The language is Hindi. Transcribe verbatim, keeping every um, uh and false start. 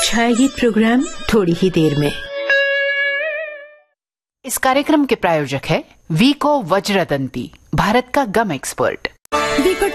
छायागीत प्रोग्राम थोड़ी ही देर में। इस कार्यक्रम के प्रायोजक है वीको वज्रदंती, भारत का गम एक्सपर्ट। वीको